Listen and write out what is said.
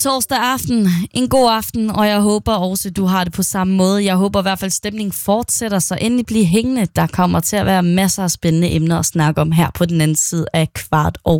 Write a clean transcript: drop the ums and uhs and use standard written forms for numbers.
torsdag aften. En god aften, og jeg håber også, du har det på samme måde. Jeg håber i hvert fald, stemningen fortsætter, så endelig blive hængende. Der kommer til at være masser af spændende emner at snakke om her på den anden side af 15:15.